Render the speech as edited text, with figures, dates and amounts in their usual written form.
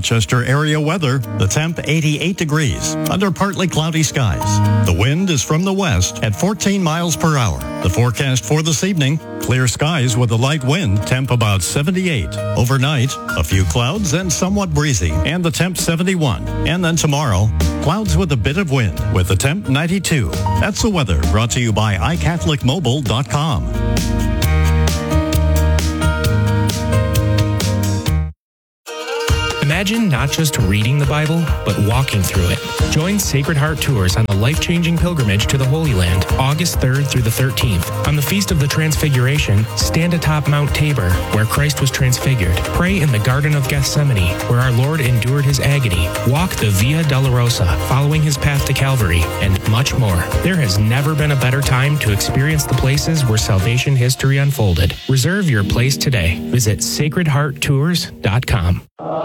Rochester area weather. The temp 88 degrees under partly cloudy skies. The wind is from the west at 14 miles per hour. The forecast for this evening, clear skies with a light wind, temp about 78. Overnight, a few clouds and somewhat breezy, and the temp 71. And then tomorrow, clouds with a bit of wind with the temp 92. That's the weather brought to you by iCatholicMobile.com. Imagine not just reading the Bible, but walking through it. Join Sacred Heart Tours on the life-changing pilgrimage to the Holy Land, August 3rd through the 13th. On the Feast of the Transfiguration, stand atop Mount Tabor, where Christ was transfigured. Pray in the Garden of Gethsemane, where our Lord endured his agony. Walk the Via Dolorosa, following his path to Calvary, and much more. There has never been a better time to experience the places where salvation history unfolded. Reserve your place today. Visit sacredhearttours.com.